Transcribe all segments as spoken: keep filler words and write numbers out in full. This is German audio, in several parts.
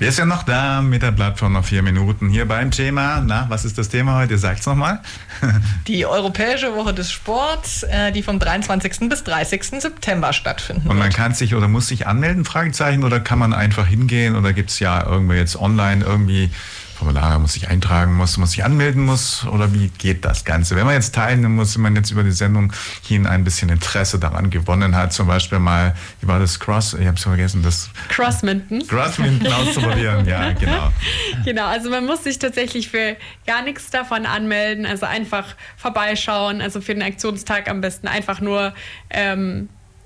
Wir sind noch da mit der Plattform noch vier Minuten hier beim Thema. Na, was ist das Thema heute? Sag's nochmal. Die Europäische Woche des Sports, die vom dreiundzwanzigsten bis dreißigsten September stattfinden Und man wird. kann sich oder muss sich anmelden, Fragezeichen, oder kann man einfach hingehen, oder gibt es ja irgendwie jetzt online irgendwie Formulare, muss sich eintragen muss, muss sich anmelden muss, oder wie geht das Ganze? Wenn man jetzt teilnehmen muss, wenn man jetzt über die Sendung hin ein bisschen Interesse daran gewonnen hat, zum Beispiel mal, wie war das, Cross, ich habe es vergessen, das Crossminton. Crossminton auszuprobieren, ja, genau. Genau, also man muss sich tatsächlich für gar nichts davon anmelden, also einfach vorbeischauen, also für den Aktionstag am besten einfach nur ähm,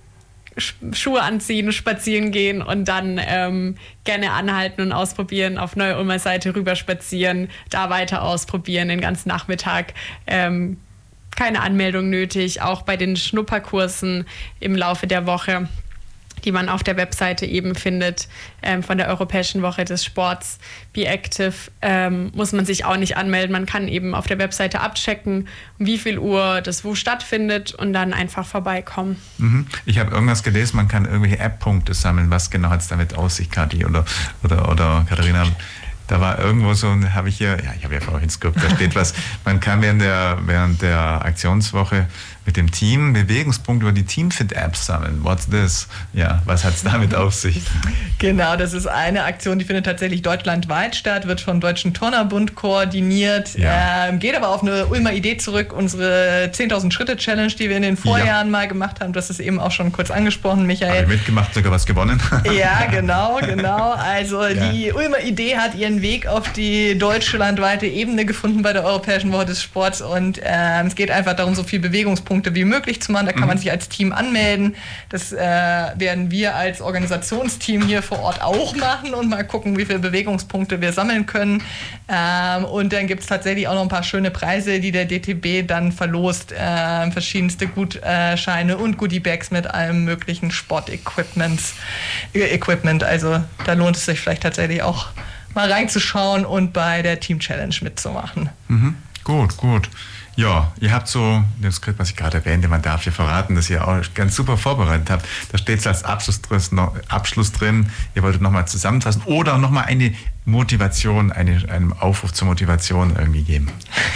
Schuhe anziehen, spazieren gehen und dann ähm, gerne anhalten und ausprobieren, auf Neue Ulmer Seite rüber spazieren, da weiter ausprobieren, den ganzen Nachmittag. Ähm, keine Anmeldung nötig, auch bei den Schnupperkursen im Laufe der Woche, die man auf der Webseite eben findet, ähm, von der Europäischen Woche des Sports, Be Active, ähm, muss man sich auch nicht anmelden. Man kann eben auf der Webseite abchecken, um wie viel Uhr das wo stattfindet und dann einfach vorbeikommen. Mhm. Ich habe irgendwas gelesen, man kann irgendwelche App-Punkte sammeln. Was genau hat es damit aus sich, Kathi oder, oder, oder Katharina? Da war irgendwo so, habe ich hier, ja, ich habe ja vorhin geguckt, da steht was, man kann während der, während der Aktionswoche mit dem Team Bewegungspunkte über die Teamfit-App sammeln. What's this? Ja, was hat es damit auf sich? Genau, das ist eine Aktion, die findet tatsächlich deutschlandweit statt, wird vom Deutschen Turnerbund koordiniert, Ja. ähm, geht aber auf eine Ulmer Idee zurück, unsere zehntausend Schritte-Challenge, die wir in den Vorjahren Ja. mal gemacht haben. Das ist eben auch schon kurz angesprochen, Michael. Habe ich mitgemacht, sogar was gewonnen. Ja, genau, genau. Also Ja. die Ulmer Idee hat ihren Weg auf die deutschlandweite Ebene gefunden bei der Europäischen Woche des Sports und ähm, es geht einfach darum, so viel Bewegungspunkte wie möglich zu machen. Da kann Mhm. man sich als Team anmelden. Das äh, werden wir als Organisationsteam hier vor Ort auch machen und mal gucken, wie viele Bewegungspunkte wir sammeln können. Ähm, und dann gibt es tatsächlich auch noch ein paar schöne Preise, die der D T B dann verlost. Äh, verschiedenste Gutscheine und Goodiebags mit allem möglichen Sportequipment. Equipment. Also da lohnt es sich vielleicht tatsächlich auch mal reinzuschauen und bei der Team Challenge mitzumachen. Mhm. Gut, gut. Ja, ihr habt so, das Skript, was ich gerade erwähnte, man darf hier verraten, dass ihr auch ganz super vorbereitet habt. Da steht es als Abschluss drin, Abschluss drin. Ihr wolltet nochmal zusammenfassen oder nochmal eine Motivation, eine, einen Aufruf zur Motivation irgendwie geben.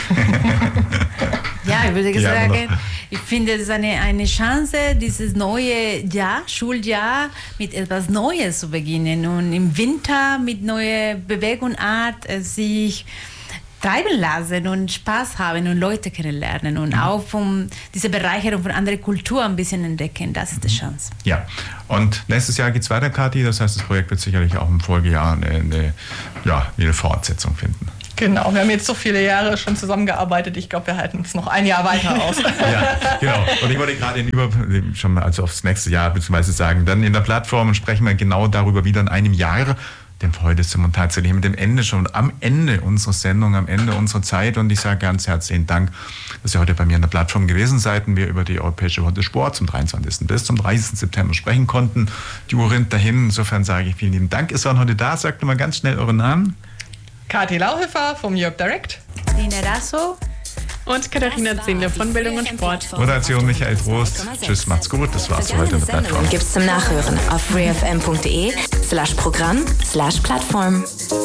Ja, ich würde Ja, sagen, noch. ich finde es eine, eine Chance, dieses neue Jahr, Schuljahr, mit etwas Neues zu beginnen und im Winter mit neuer Bewegungsart äh, sich treiben lassen und Spaß haben und Leute kennenlernen und auch von dieser Bereicherung von anderer Kultur ein bisschen entdecken. Das ist die Chance. Ja, und nächstes Jahr geht es weiter, Kathi. Das heißt, das Projekt wird sicherlich auch im Folgejahr eine, eine, ja, eine Fortsetzung finden. Genau, wir haben jetzt so viele Jahre schon zusammengearbeitet. Ich glaube, wir halten uns noch ein Jahr weiter aus. Ja, genau. Und ich wollte gerade in über, schon mal also aufs nächste Jahr beziehungsweise sagen, dann in der Plattform sprechen wir genau darüber wieder in einem Jahr. Denn für heute sind wir tatsächlich mit dem Ende schon am Ende unserer Sendung, am Ende unserer Zeit. Und ich sage ganz herzlichen Dank, dass ihr heute bei mir in der Plattform gewesen seid und wir über die Europäische Woche des Sports zum dreiundzwanzigsten bis zum dreißigsten September sprechen konnten. Die Uhr rennt dahin. Insofern sage ich vielen lieben Dank. Ist auch heute da. Sagt mal ganz schnell euren Namen. Kathi Lauhöfer vom Europe Direct. Dina Rasso. Und Katharina Zinde von Bildung und Sport. Moderation Michael Trost. Tschüss, macht's gut. Das war's für heute in der Plattform. Gibt's zum Nachhören auf freefm.de slash Programm slash Plattform.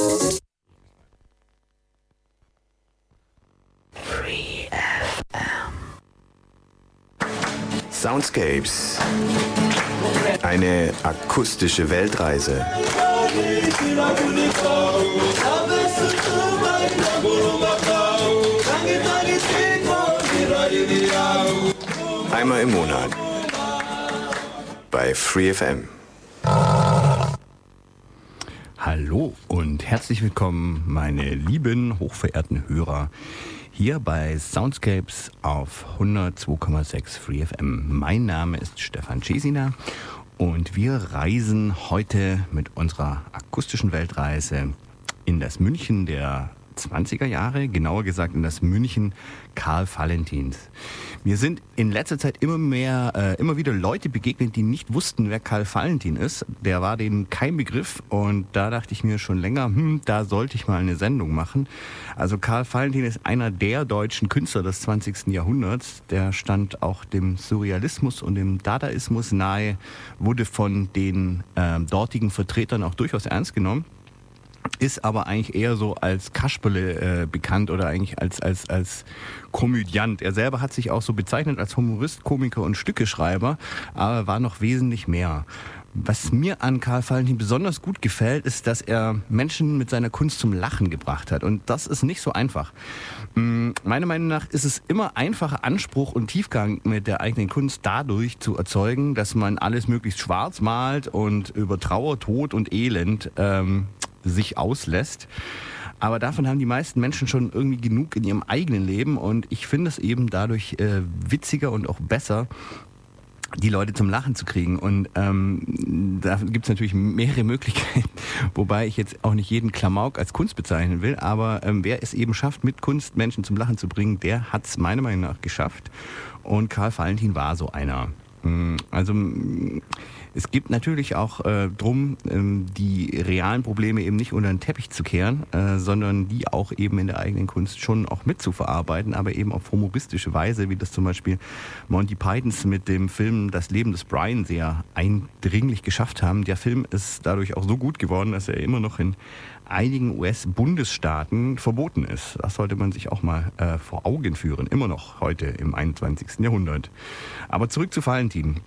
Soundscapes. Eine akustische Weltreise. Einmal im Monat. Bei FreeFM. Hallo und herzlich willkommen, meine lieben, hochverehrten Hörer, hier bei Soundscapes auf hundertzwei Komma sechs FreeFM. Mein Name ist Stefan Cesina und wir reisen heute mit unserer akustischen Weltreise in das München der zwanziger Jahre, genauer gesagt in das München Karl Valentins. Mir sind in letzter Zeit immer mehr, äh, immer wieder Leute begegnet, die nicht wussten, wer Karl Valentin ist. Der war denen kein Begriff und da dachte ich mir schon länger, hm, da sollte ich mal eine Sendung machen. Also Karl Valentin ist einer der deutschen Künstler des zwanzigsten Jahrhunderts. Der stand auch dem Surrealismus und dem Dadaismus nahe, wurde von den äh, dortigen Vertretern auch durchaus ernst genommen. ist aber eigentlich eher so als Kasperle äh, bekannt oder eigentlich als, als, als Komödiant. Er selber hat sich auch so bezeichnet als Humorist, Komiker und Stückeschreiber, aber war noch wesentlich mehr. Was mir an Karl Valentin besonders gut gefällt, ist, dass er Menschen mit seiner Kunst zum Lachen gebracht hat. Und das ist nicht so einfach. Meiner Meinung nach ist es immer einfacher, Anspruch und Tiefgang mit der eigenen Kunst dadurch zu erzeugen, dass man alles möglichst schwarz malt und über Trauer, Tod und Elend ähm, sich auslässt. Aber davon haben die meisten Menschen schon irgendwie genug in ihrem eigenen Leben. Und ich finde es eben dadurch äh, witziger und auch besser, die Leute zum Lachen zu kriegen. Und ähm, da gibt es natürlich mehrere Möglichkeiten, wobei ich jetzt auch nicht jeden Klamauk als Kunst bezeichnen will, aber ähm, wer es eben schafft, mit Kunst Menschen zum Lachen zu bringen, der hat es meiner Meinung nach geschafft. Und Karl Valentin war so einer. Also es gibt natürlich auch äh, drum, ähm, die realen Probleme eben nicht unter den Teppich zu kehren, äh, sondern die auch eben in der eigenen Kunst schon auch mitzuverarbeiten, aber eben auf humoristische Weise, wie das zum Beispiel Monty Pythons mit dem Film Das Leben des Brian sehr eindringlich geschafft haben. Der Film ist dadurch auch so gut geworden, dass er immer noch in einigen U S-Bundesstaaten verboten ist. Das sollte man sich auch mal äh, vor Augen führen, immer noch heute im einundzwanzigsten Jahrhundert. Aber zurück zu Valentin.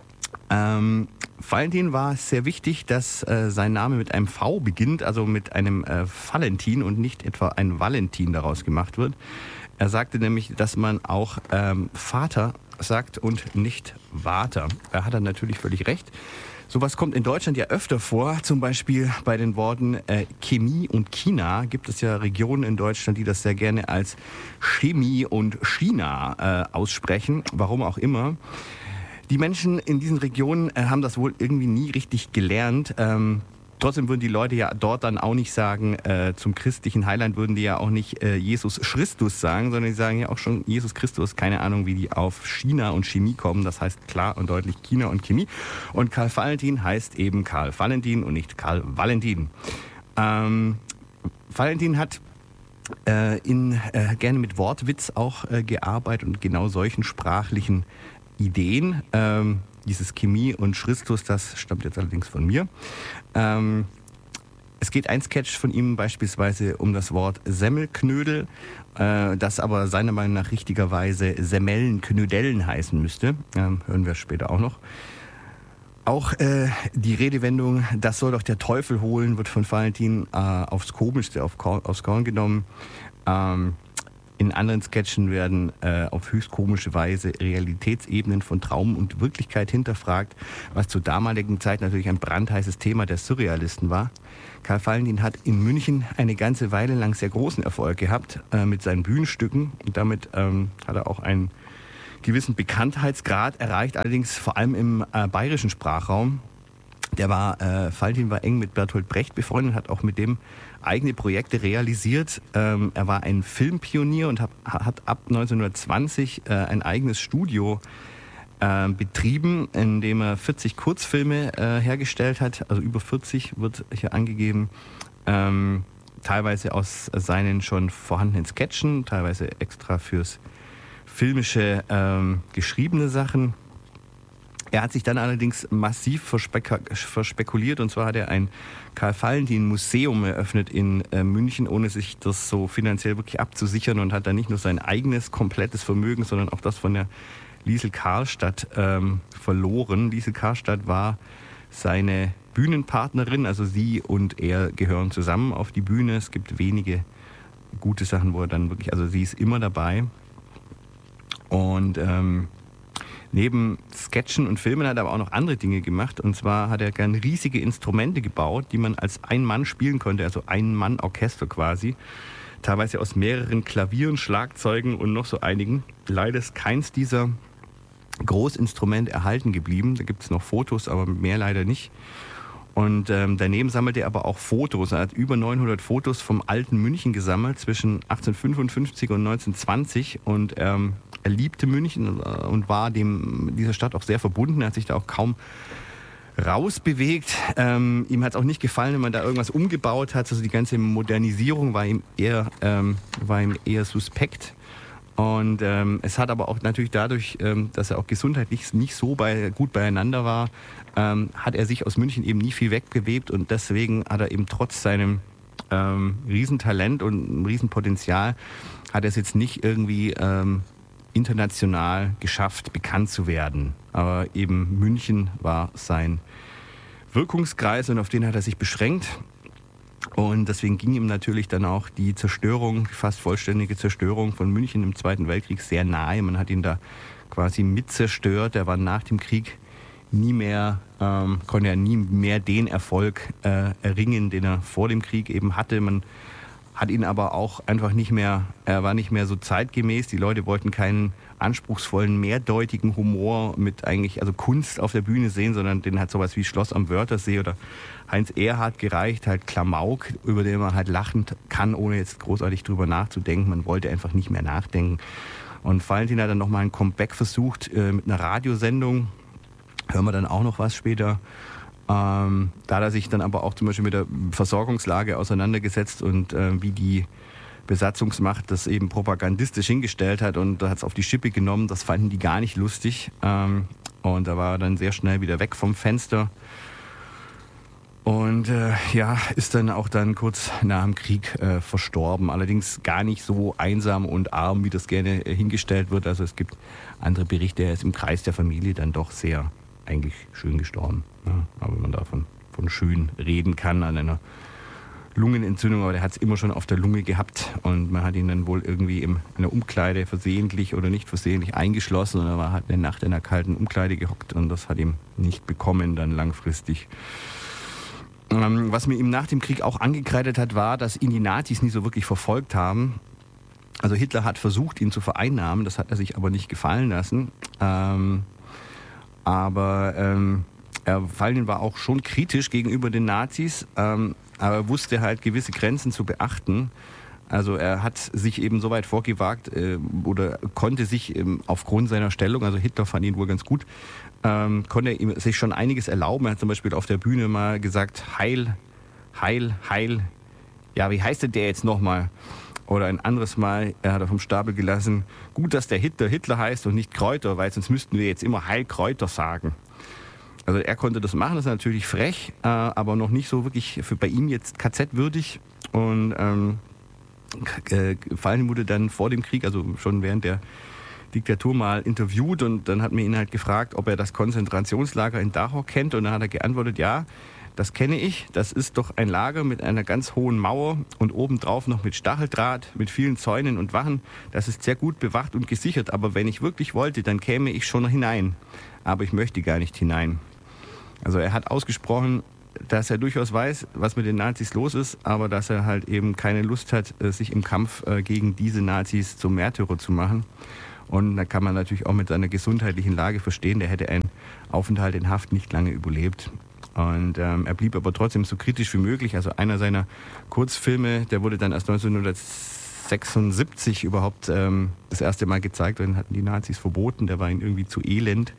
Ähm, Valentin war es sehr wichtig, dass äh, sein Name mit einem V beginnt, also mit einem äh, Valentin und nicht etwa ein Valentin daraus gemacht wird. Er sagte nämlich, dass man auch ähm, Vater sagt und nicht Vater. Er hat dann natürlich völlig recht. Sowas kommt in Deutschland ja öfter vor, zum Beispiel bei den Worten äh, Chemie und China. Gibt es ja Regionen in Deutschland, die das sehr gerne als Chemie und China äh, aussprechen, warum auch immer. Die Menschen in diesen Regionen äh, haben das wohl irgendwie nie richtig gelernt. Ähm, trotzdem würden die Leute ja dort dann auch nicht sagen, äh, zum christlichen Heiland würden die ja auch nicht äh, Jesus Christus sagen, sondern die sagen ja auch schon Jesus Christus. Keine Ahnung, wie die auf China und Chemie kommen. Das heißt klar und deutlich China und Chemie. Und Karl Valentin heißt eben Karl Valentin und nicht Karl Valentin. Ähm, Valentin hat äh, in, äh, gerne mit Wortwitz auch äh, gearbeitet und genau solchen sprachlichen Ideen. Ähm, dieses Chemie und Christus, das stammt jetzt allerdings von mir. Ähm, es geht ein Sketch von ihm beispielsweise um das Wort Semmelknödel, äh, das aber seiner Meinung nach richtigerweise Semmelnknödeln heißen müsste. Ähm, hören wir später auch noch. Auch äh, die Redewendung, das soll doch der Teufel holen, wird von Valentin äh, aufs Komischste, auf Korn, aufs Korn genommen. Ähm, In anderen Sketchen werden äh, auf höchst komische Weise Realitätsebenen von Traum und Wirklichkeit hinterfragt, was zur damaligen Zeit natürlich ein brandheißes Thema der Surrealisten war. Karl Valentin hat in München eine ganze Weile lang sehr großen Erfolg gehabt äh, mit seinen Bühnenstücken. Und damit ähm, hat er auch einen gewissen Bekanntheitsgrad erreicht, allerdings vor allem im äh, bayerischen Sprachraum. Der war, äh, Valentin war eng mit Bertolt Brecht befreundet, hat auch mit dem eigene Projekte realisiert. Ähm, er war ein Filmpionier und hab, hat ab neunzehnhundertzwanzig äh, ein eigenes Studio äh, betrieben, in dem er vierzig Kurzfilme äh, hergestellt hat. Also über vierzig wird hier angegeben. Ähm, teilweise aus seinen schon vorhandenen Sketchen, teilweise extra fürs filmische ähm, geschriebene Sachen. Er hat sich dann allerdings massiv verspek- verspekuliert, und zwar hat er ein Karl-Valentin-Museum eröffnet in äh, München, ohne sich das so finanziell wirklich abzusichern, und hat dann nicht nur sein eigenes komplettes Vermögen, sondern auch das von der Liesel Karlstadt ähm, verloren. Liesel Karlstadt war seine Bühnenpartnerin, also sie und er gehören zusammen auf die Bühne. Es gibt wenige gute Sachen, wo er dann wirklich, also sie ist immer dabei. Und ähm, neben Sketchen und Filmen hat er aber auch noch andere Dinge gemacht. Und zwar hat er gern riesige Instrumente gebaut, die man als Ein-Mann spielen konnte, also Ein-Mann-Orchester quasi. Teilweise aus mehreren Klavieren, Schlagzeugen und noch so einigen. Leider ist keins dieser Großinstrumente erhalten geblieben. Da gibt es noch Fotos, aber mehr leider nicht. Und ähm, daneben sammelte er aber auch Fotos. Er hat über neunhundert Fotos vom alten München gesammelt zwischen achtzehnhundertfünfundfünfzig und neunzehnhundertzwanzig. Und ähm, er liebte München und war dem, dieser Stadt auch sehr verbunden. Er hat sich da auch kaum rausbewegt. Ähm, ihm hat es auch nicht gefallen, wenn man da irgendwas umgebaut hat. Also die ganze Modernisierung war ihm eher, ähm, war ihm eher suspekt. Und ähm, es hat aber auch natürlich dadurch, ähm, dass er auch gesundheitlich nicht so bei, gut beieinander war, ähm, hat er sich aus München eben nie viel weggewebt, und deswegen hat er eben trotz seinem ähm, Riesentalent und ein Riesenpotenzial, hat er es jetzt nicht irgendwie ähm, international geschafft, bekannt zu werden. Aber eben München war sein Wirkungskreis und auf den hat er sich beschränkt. Und deswegen ging ihm natürlich dann auch die Zerstörung, die fast vollständige Zerstörung von München im Zweiten Weltkrieg sehr nahe. Man hat ihn da quasi mit zerstört. Er war nach dem Krieg nie mehr, ähm, konnte er nie mehr den Erfolg äh, erringen, den er vor dem Krieg eben hatte. Man hat ihn aber auch einfach nicht mehr, er war nicht mehr so zeitgemäß. Die Leute wollten keinen anspruchsvollen, mehrdeutigen Humor mit eigentlich, also Kunst auf der Bühne sehen, sondern den hat sowas wie Schloss am Wörthersee oder Heinz Erhardt gereicht, halt Klamauk, über den man halt lachen kann, ohne jetzt großartig drüber nachzudenken. Man wollte einfach nicht mehr nachdenken. Und Valentin hat dann nochmal ein Comeback versucht äh, mit einer Radiosendung. Hören wir dann auch noch was später. Ähm, da hat er sich dann aber auch zum Beispiel mit der Versorgungslage auseinandergesetzt und äh, wie die Besatzungsmacht das eben propagandistisch hingestellt hat und da hat es auf die Schippe genommen. Das fanden die gar nicht lustig. Ähm, und da war er dann sehr schnell wieder weg vom Fenster. Und äh, ja, ist dann auch dann kurz nach dem Krieg äh, verstorben. Allerdings gar nicht so einsam und arm, wie das gerne äh, hingestellt wird. Also es gibt andere Berichte, er ist im Kreis der Familie dann doch sehr eigentlich schön gestorben. Ja, aber wenn man davon von schön reden kann, an einer Lungenentzündung, aber der hat es immer schon auf der Lunge gehabt und man hat ihn dann wohl irgendwie in einer Umkleide versehentlich oder nicht versehentlich eingeschlossen und er war halt eine Nacht in einer kalten Umkleide gehockt und das hat ihm nicht bekommen dann langfristig. Ähm, was mir ihm nach dem Krieg auch angekreidet hat, war, dass ihn die Nazis nie so wirklich verfolgt haben. Also Hitler hat versucht, ihn zu vereinnahmen, das hat er sich aber nicht gefallen lassen. Ähm, aber ähm, er, Valentin war auch schon kritisch gegenüber den Nazis, ähm, aber er wusste halt gewisse Grenzen zu beachten. Also er hat sich eben so weit vorgewagt äh, oder konnte sich ähm, aufgrund seiner Stellung, also Hitler fand ihn wohl ganz gut, ähm, konnte er ihm, sich schon einiges erlauben. Er hat zum Beispiel auf der Bühne mal gesagt, Heil, Heil, Heil, ja wie heißt denn der jetzt nochmal? Oder ein anderes Mal, er hat er vom Stapel gelassen, gut, dass der Hitler Hitler heißt und nicht Kräuter, weil sonst müssten wir jetzt immer Heil Kräuter sagen. Also er konnte das machen, das ist natürlich frech, äh, aber noch nicht so wirklich für bei ihm jetzt K Z-würdig. Und ähm, äh, Valentin wurde dann vor dem Krieg, also schon während der Diktatur mal interviewt und dann hat man ihn halt gefragt, ob er das Konzentrationslager in Dachau kennt und dann hat er geantwortet, ja, das kenne ich, das ist doch ein Lager mit einer ganz hohen Mauer und obendrauf noch mit Stacheldraht, mit vielen Zäunen und Wachen. Das ist sehr gut bewacht und gesichert, aber wenn ich wirklich wollte, dann käme ich schon hinein. Aber ich möchte gar nicht hinein. Also er hat ausgesprochen, dass er durchaus weiß, was mit den Nazis los ist, aber dass er halt eben keine Lust hat, sich im Kampf gegen diese Nazis zum Märtyrer zu machen. Und da kann man natürlich auch mit seiner gesundheitlichen Lage verstehen, der hätte einen Aufenthalt in Haft nicht lange überlebt. Und ähm, er blieb aber trotzdem so kritisch wie möglich. Also einer seiner Kurzfilme, der wurde dann erst neunzehnhundertsechsundsiebzig überhaupt ähm, das erste Mal gezeigt. Den hatten die Nazis verboten, der war ihnen irgendwie zu elend.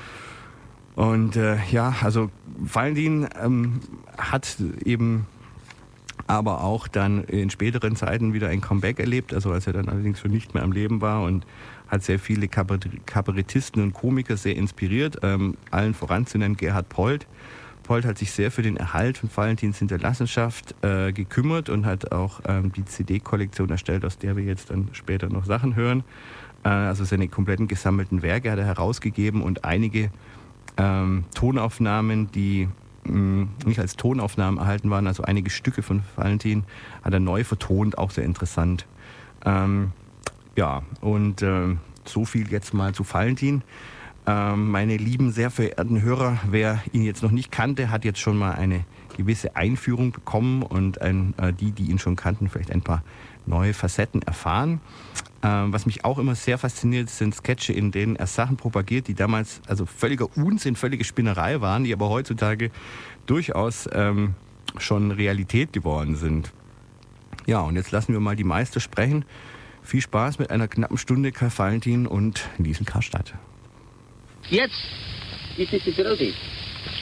Und äh, ja, also Valentin ähm, hat eben aber auch dann in späteren Zeiten wieder ein Comeback erlebt, also als er dann allerdings schon nicht mehr am Leben war und hat sehr viele Kabarettisten und Komiker sehr inspiriert, ähm, allen voran zu nennen Gerhard Polt. Polt hat sich sehr für den Erhalt von Valentins Hinterlassenschaft äh, gekümmert und hat auch ähm, die C D-Kollektion erstellt, aus der wir jetzt dann später noch Sachen hören. Äh, also seine kompletten gesammelten Werke hat er herausgegeben und einige ähm, Tonaufnahmen, die mh, nicht als Tonaufnahmen erhalten waren, also einige Stücke von Valentin, hat er neu vertont, auch sehr interessant. Ähm, ja, und äh, so viel jetzt mal zu Valentin. Ähm, meine lieben, sehr verehrten Hörer, wer ihn jetzt noch nicht kannte, hat jetzt schon mal eine gewisse Einführung bekommen und ein, äh, die, die ihn schon kannten, vielleicht ein paar neue Facetten erfahren. Ähm, was mich auch immer sehr fasziniert, sind Sketche, in denen er Sachen propagiert, die damals also völliger Unsinn, völlige Spinnerei waren, die aber heutzutage durchaus ähm, schon Realität geworden sind. Ja, und jetzt lassen wir mal die Meister sprechen. Viel Spaß mit einer knappen Stunde Karl Valentin und Liesl Karstadt. Jetzt ist es die Droge.